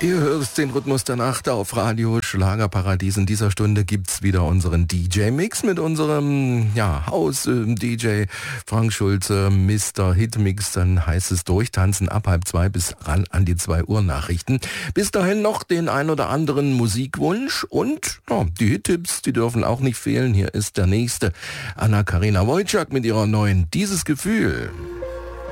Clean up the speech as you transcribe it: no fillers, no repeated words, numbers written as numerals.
Ihr hört den Rhythmus der Nacht auf Radio Schlagerparadies. In dieser Stunde gibt's wieder unseren DJ-Mix mit unserem Haus-DJ Frank Schulze, Mr. Hitmix. Dann heißt es durchtanzen ab 1:30 bis ran an die 2 Uhr Nachrichten. Bis dahin noch den ein oder anderen Musikwunsch und die Hit-Tipps, die dürfen auch nicht fehlen. Hier ist der nächste, Anna-Karina Wojcik mit ihrer neuen Dieses Gefühl.